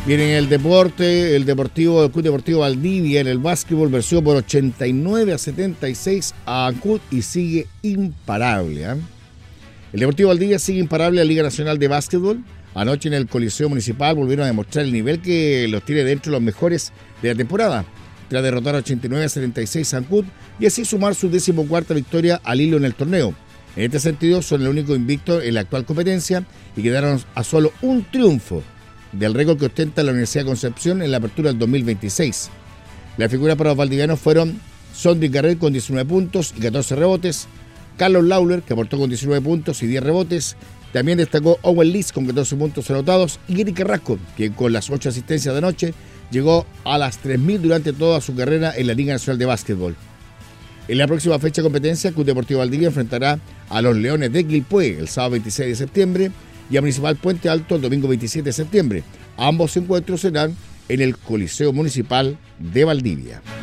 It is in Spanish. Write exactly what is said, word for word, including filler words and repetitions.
Bien, en el deporte, el Deportivo, el Club Deportivo Valdivia en el básquetbol venció por ochenta y nueve a setenta y seis a Ancud y sigue imparable. ¿eh? El Deportivo Valdivia sigue imparable en la Liga Nacional de Básquetbol. Anoche en el Coliseo Municipal volvieron a demostrar el nivel que los tiene dentro de los mejores de la temporada, tras derrotar a ochenta y nueve a setenta y seis a Ancud y así sumar su decimocuarta victoria al hilo en el torneo. En este sentido, son el único invicto en la actual competencia y quedaron a solo un triunfo del récord que ostenta la Universidad de Concepción en la apertura del dos mil veintiséis. Las figuras para los valdivianos fueron Sondri Carrer con diecinueve puntos y catorce rebotes, Carlos Lauler, que aportó con diecinueve puntos y diez rebotes, también destacó Owen Liz con catorce puntos anotados y Eric Carrasco, que con las ocho asistencias de anoche llegó a las tres mil durante toda su carrera en la Liga Nacional de Básquetbol. En la próxima fecha de competencia, Club Deportivo Valdivia enfrentará a los Leones de Quilpué el sábado veintiséis de septiembre y a Municipal Puente Alto el domingo veintisiete de septiembre. Ambos encuentros serán en el Coliseo Municipal de Valdivia.